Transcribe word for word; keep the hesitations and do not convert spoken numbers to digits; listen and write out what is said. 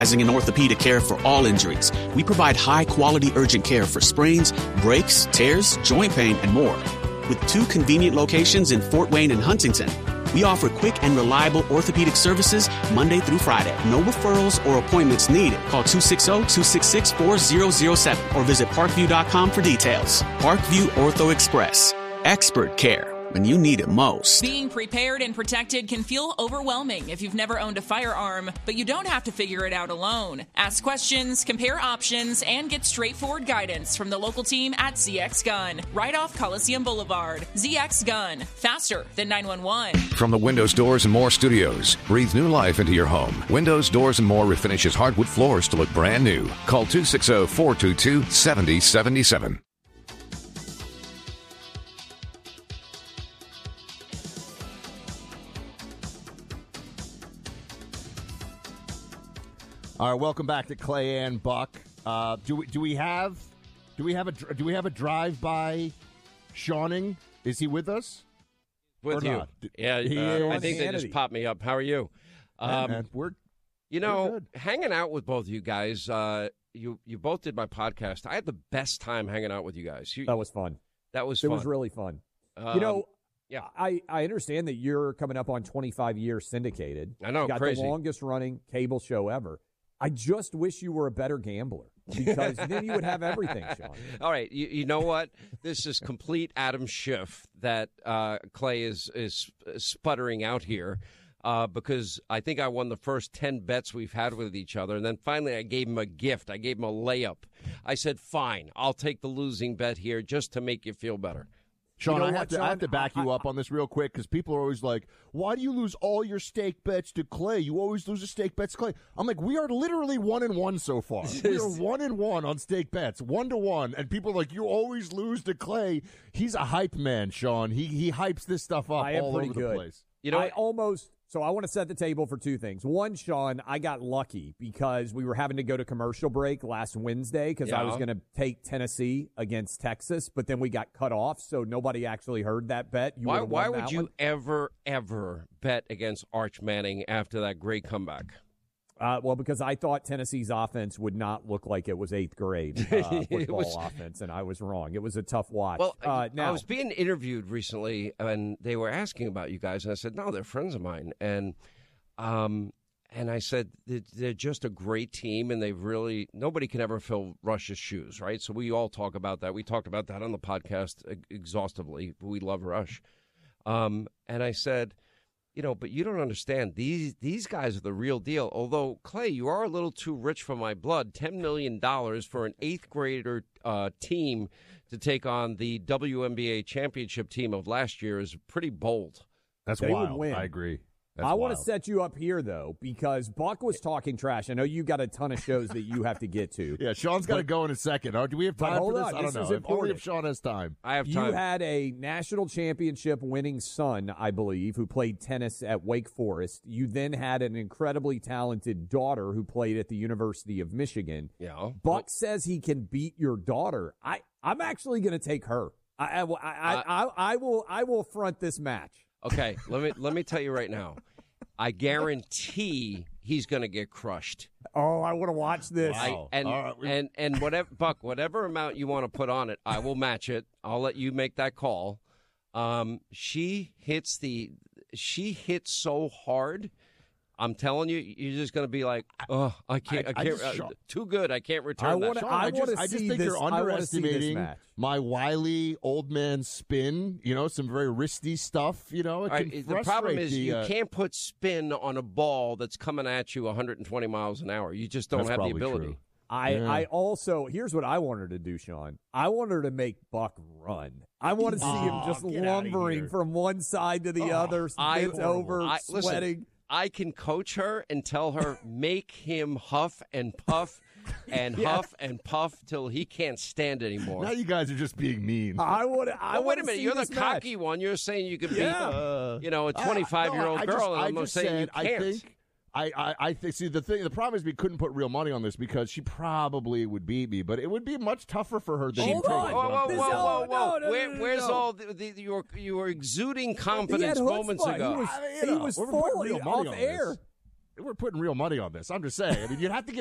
In orthopedic care for all injuries, we provide high-quality urgent care for sprains, breaks, tears, joint pain, and more. With two convenient locations in Fort Wayne and Huntington, we offer quick and reliable orthopedic services Monday through Friday. No referrals or appointments needed. Call two six zero, two six six, four zero zero seven or visit parkview dot com for details. Parkview Ortho Express. Expert care when you need it most. Being prepared and protected can feel overwhelming if you've never owned a firearm, but you don't have to figure it out alone. Ask questions, compare options, and get straightforward guidance from the local team at Z X Gun, right off Coliseum Boulevard. Z X Gun, faster than nine one one. From the Windows, Doors, and More studios, breathe new life into your home. Windows, Doors, and More refinishes hardwood floors to look brand new. Call two six zero, four two two, seven zero seven seven. All right, welcome back to Clay and Buck. Uh, do we do we have do we have a do we have a drive by Shawning? Is he with us? With you? Not? Yeah, he uh, I is. think they just popped me up. How are you? Yeah, Um, man, we're you know, we're good. hanging out with both of you guys. Uh, you you both did my podcast. I had the best time hanging out with you guys. You, That was fun. that was It fun. was really fun. Um, you know, yeah. I, I understand that you're coming up on twenty-five years syndicated. I know, you got crazy. the longest running cable show ever. I just wish you were a better gambler because then you would have everything, Sean. All right, you, you know what? This is complete Adam Schiff that uh, Clay is is sputtering out here uh, because I think I won the first ten bets we've had with each other, and then finally I gave him a gift. I gave him a layup. I said, fine, I'll take the losing bet here just to make you feel better. Sean, You know I, what, have to, Sean? I have to back I- you up on this real quick because people are always like, why do you lose all your stake bets to Clay? You always lose a stake bets to Clay. I'm like, we are literally one and one so far. We are one and one on stake bets, one to one. And people are like, you always lose to Clay. He's a hype man, Sean. He he hypes this stuff up I am all pretty over good. the place. You know, I almost so I want to set the table for two things. One, Sean, I got lucky because we were having to go to commercial break last Wednesday because I was Yeah. going to take Tennessee against Texas, but then we got cut off, so nobody actually heard that bet. You why would've why won would that you one. ever, ever bet against Arch Manning after that great comeback? Uh, well, because I thought Tennessee's offense would not look like it was eighth grade uh, It football was- offense, and I was wrong. It was a tough watch. Well, uh, now, I was being interviewed recently, and they were asking about you guys, and I said, no, they're friends of mine. And um, and I said, they're, they're just a great team, and they've really – nobody can ever fill Rush's shoes, right? So we all talk about that. We talked about that on the podcast ex- exhaustively. We love Rush. Um, and I said – you know, but you don't understand. These these guys are the real deal. Although, Clay, you are a little too rich for my blood. ten million dollars for an eighth grader uh, team to take on the W N B A championship team of last year is pretty bold. That's They would wild. win. I agree. That's I want to wild. set you up here, though, because Buck was talking trash. I know you got a ton of shows that you have to get to. Yeah, Sean's got to But- go in a second. Oh, do we have but time hold for this? on, I don't this know. is If only important. if Sean has time. I have You time. had a national championship winning son, I believe, who played tennis at Wake Forest. You then had an incredibly talented daughter who played at the University of Michigan. yeah. Buck says he can beat your daughter. I, I'm actually going to take her. I, I, I, I, I, I will I will front this match. Okay, let me let me tell you right now. I guarantee he's going to get crushed. Oh, I want to watch this. Wow. I, and, All right, we- and and whatever Buck, whatever amount you want to put on it, I will match it. I'll let you make that call. Um, she hits the she hits so hard. I'm telling you, you're just going to be like, oh, I can't, I, I- I can't, just- uh, too good. I can't return I that. wanna- Sean, I I, just, wanna I just see think this- you're I wanna see this underestimating match. my wily old man spin. You know, some very wristy stuff. You know, it All can right, the frustrate problem is the, you uh, can't put spin on a ball that's coming at you one hundred twenty miles an hour. You just don't That's have the probably ability. true. I, Yeah. I also, here's what I want her to do, Sean. I want her to make Buck run. I want to see him Oh, just get outta lumbering here. from one side to the Oh, other, I- bent over, I- listen, sweating. I can coach her and tell her, make him huff and puff and Yeah. huff and puff till he can't stand anymore. Now you guys are just being mean. I want to. I Oh, wait want a to minute. see You're the this cocky match. one. You're saying you could Yeah. beat, Uh, you know, a twenty-five-year-old I- I girl, just- and I I'm just saying said, you can't. I think. I, I, I think. See, the thing, the problem is we couldn't put real money on this because she probably would beat me, but it would be much tougher for her than Hold you on. think. Whoa, whoa, This- whoa, no, whoa, whoa! no, no, Where, no, no, where's no. all the, the you were you were exuding He had confidence moments chutzpah. ago? He was, I mean, you he know, was we're putting full real he- money off on air. this. we're putting real money on this. I'm just saying. I mean, you'd have to give